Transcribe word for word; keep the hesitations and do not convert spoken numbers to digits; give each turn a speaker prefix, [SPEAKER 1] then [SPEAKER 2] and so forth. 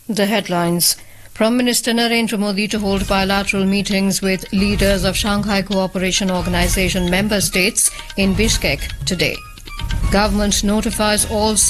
[SPEAKER 1] The headlines. Prime Minister Narendra Modi to hold bilateral meetings with leaders of Shanghai Cooperation Organization member states in Bishkek today. Government notifies all